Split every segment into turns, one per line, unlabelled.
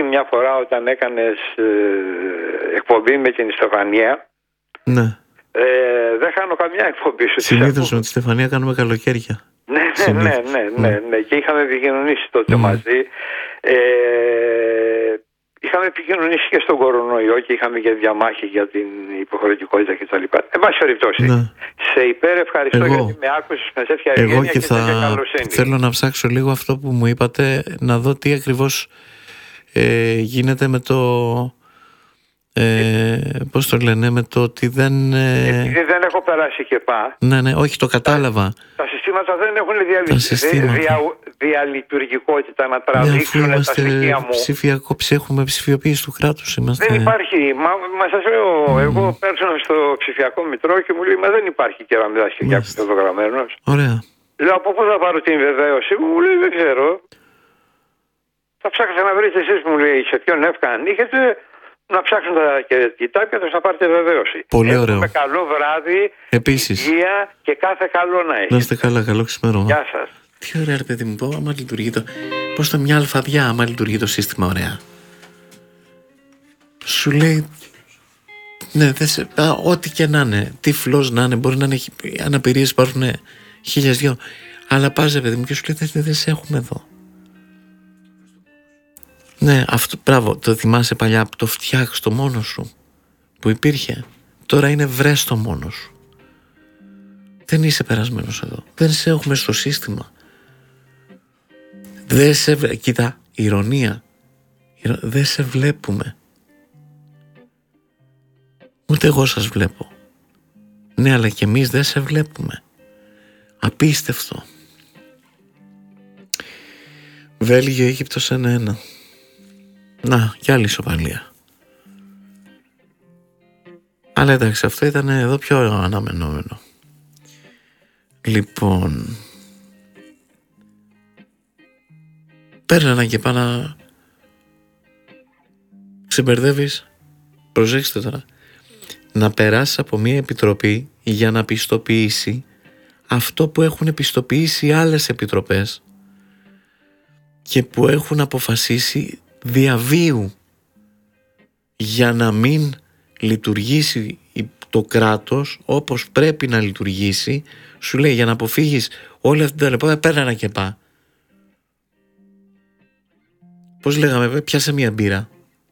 τύχει μια φορά όταν έκανες εκπομπή με την Στεφανία.
Ναι.
Δεν κάνω καμιά εκπομπή σου.
Συνήθως με τη Στεφανία κάνουμε καλοκαίρια.
Ναι. Και είχαμε επικοινωνήσει τότε μαζί. Είχαμε επικοινωνήσει και στον κορονοϊό και είχαμε και διαμάχη για την υποχρεωτικότητα κτλ. Εν πάση περιπτώσει, σε υπερευχαριστώ γιατί με άκουσες με τέτοια ευγένεια και τέτοια καλοσύνη.
Θέλω να ψάξω λίγο αυτό που μου είπατε, να δω τι ακριβώς γίνεται με το... πώς το λένε, με το ότι δεν...
Επειδή δεν έχω περάσει και
Ναι, όχι, το κατάλαβα.
Τα συστήματα δεν έχουν διαλειτουργικότητα να τραβήξουν τα στοιχεία μου.
Έχουμε ψηφιοποίηση του κράτους.
Δεν υπάρχει. Μα σας λέω, εγώ πέρσι στο ψηφιακό μητρό και μου λέει, μα δεν υπάρχει κεραμίδας Κυριάκου φωτογραμμένος.
Ωραία.
Λέω, από πού θα πάρω την βεβαίωση μου? Μου λέει, δεν ξέρω. Θα ψάξετε να βρείτε εσείς, μου λέει, σε ποιον εύκαν είχετε, να ψάξουν τα κοιτάπια τους να πάρετε βεβαίωση.
Πολύ ωραίο.
Έχουμε καλό βράδυ,
επίσης,
υγεία και κάθε καλό να έχετε.
Να είστε καλά, καλό ξημέρωμα.
Γεια σας.
Τι ωραία, ρε παιδί μου, άμα λειτουργεί το... Πώς το μια αλφαδιά, άμα λειτουργεί το σύστημα ωραία. Σου λέει... Ναι, ό,τι και να είναι, τυφλός να είναι, μπορεί να είναι αναπηρίες, υπάρχουν 1002. Αλλά πας, ρε παιδί μου, και σου λέει, δεν σε έχουμε εδώ. Ναι, αυτό, μπράβο, το θυμάσαι παλιά, το φτιάξ' το μόνος σου που υπήρχε. Τώρα είναι βρες το μόνος σου. Δεν είσαι περασμένος εδώ. Δεν σε έχουμε στο σύστημα. Δεν σε... Κοίτα, ηρωνία. Δεν σε βλέπουμε. Ούτε εγώ σας βλέπω. Ναι, αλλά και εμείς δεν σε βλέπουμε. Απίστευτο. Βέλγιο, Αίγυπτος 1-1. Να, κι άλλη ισοπαλία. Αλλά εντάξει, αυτό ήταν εδώ πιο αναμενόμενο. Λοιπόν, παίρνανε και πάνω. Ξεμπερδεύεις. Προσέξτε τώρα. Να περάσεις από μια επιτροπή για να πιστοποιήσει αυτό που έχουν πιστοποιήσει άλλες επιτροπές και που έχουν αποφασίσει διαβίου για να μην λειτουργήσει το κράτος όπως πρέπει να λειτουργήσει. Σου λέει, για να αποφύγεις όλη αυτή την ταλαιπωρία, παίρνα ένα κεπά. Πώς λέγαμε, πιάσε μια μπύρα.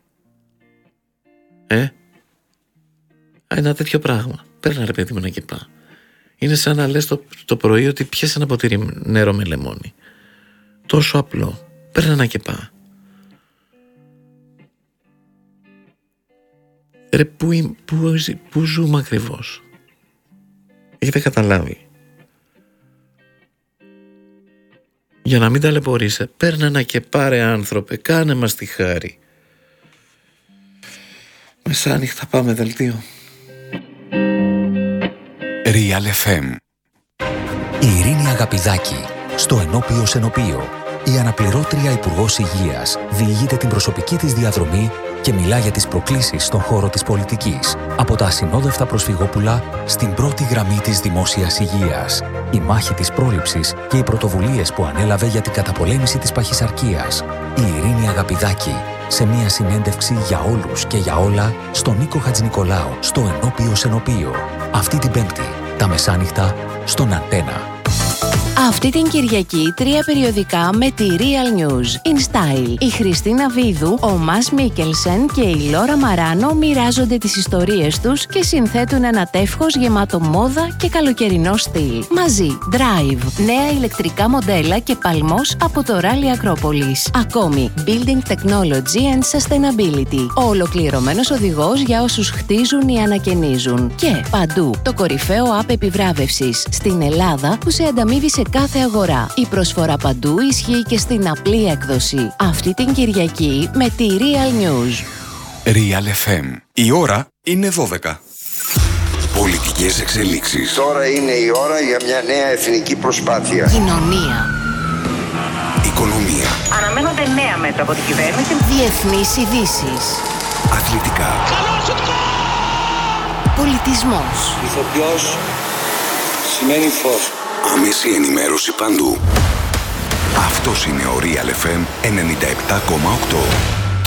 Ένα τέτοιο πράγμα. Παίρνα, ρε παιδί μου, ένα κεπά. Είναι σαν να λες το πρωί ότι πιάσε ένα ποτήρι νερό με λεμόνι. Τόσο απλό. Παίρνα ένα κεπά. Ρε, πού ζούμε ακριβώς? Έχετε καταλάβει? Για να μην ταλαιπωρείσαι, παίρνε ένα και πάρε, άνθρωπε, κάνε μας τη χάρη. Μεσάνυχτα, πάμε δελτίο.
Real FM. Η Ειρήνη Αγαπηδάκη, στο Ενώπιο Σενοπείο. Η αναπληρώτρια Υπουργός Υγείας διηγείται την προσωπική της διαδρομή και μιλά για τις προκλήσεις στον χώρο της πολιτικής. Από τα ασυνόδευτα προσφυγόπουλα στην πρώτη γραμμή της δημόσιας υγείας. Η μάχη της πρόληψης και οι πρωτοβουλίες που ανέλαβε για την καταπολέμηση της παχυσαρκίας. Η Ειρήνη Αγαπηδάκη, σε μια συνέντευξη για όλους και για όλα στον Νίκο Χατζηνικολάου, στο Ενώπιο Σενοπείο. Αυτή την Πέμπτη, τα μεσάνυχτα, στον Αντένα.
Αυτή την Κυριακή 3 περιοδικά με τη Real News. In Style. Η Χριστίνα Βίδου, ο Μας Μίκελσεν και η Λόρα Μαράνο μοιράζονται τις ιστορίες τους και συνθέτουν ένα τεύχος γεμάτο μόδα και καλοκαιρινό στυλ. Μαζί, Drive, νέα ηλεκτρικά μοντέλα και παλμός από το Rally Acropolis. Ακόμη, Building Technology and Sustainability. Ο ολοκληρωμένος οδηγός για όσους χτίζουν ή ανακαινίζουν. Και παντού, το κορυφαίο app επιβράβευσης στην Ελλάδα που σε ανταμείβει σε κάθε αγορά. Η προσφορά παντού ισχύει και στην απλή έκδοση. Αυτή την Κυριακή με τη Real News.
Real FM. Η ώρα είναι 12. Πολιτικές εξελίξεις.
Τώρα είναι η ώρα για μια νέα εθνική προσπάθεια.
Κοινωνία.
Οικονομία.
Αναμένονται νέα μέτρα από την κυβέρνηση.
Διεθνείς ειδήσεις.
Αθλητικά.
Πολιτισμός.
Ηθοποιός σημαίνει φως.
Άμεση ενημέρωση παντού. Αυτός είναι ο Real FM 97,8.